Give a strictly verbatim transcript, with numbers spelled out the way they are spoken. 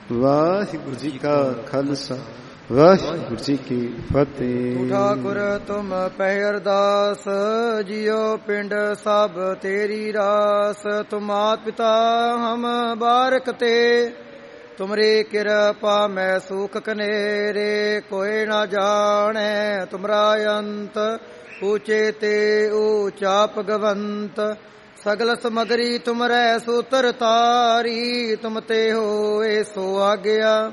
ਵਾਹਿਗੁਰੂ ਜੀ ਕਾ ਖਾਲਸਾ ਵਾਹਿਗੁਰੂ ਜੀ ਕੀ ਫਤਿਹ। ਠਾਕੁਰ ਤੁਮ ਪਹਿ ਅਰਦਾਸ, ਜਿਉ ਪਿੰਡ ਸਭ ਤੇਰੀ ਰਾਸ। ਤੁਮ ਮਾਤ ਪਿਤਾ ਹਮ ਬਾਰਕ ਤੇ, ਤੁਮਰੀ ਕਿਰਪਾ ਮੈਂ ਸੁਖ ਕਨੇਰੇ। ਕੋਇ ਨਾ ਜਾਣੈ ਤੁਮਰਾ ਅੰਤ, ਊਚੇ ਤੇ ਊਚਾ ਭਗਵੰਤ। ਸਗਲ ਸਮਗਰੀ ਤੁਮਰੈ ਸੂਤਰ ਤਾਰੀ, ਤੁਮ ਤੇ ਹੋਏ ਸੋ ਆਗਿਆ।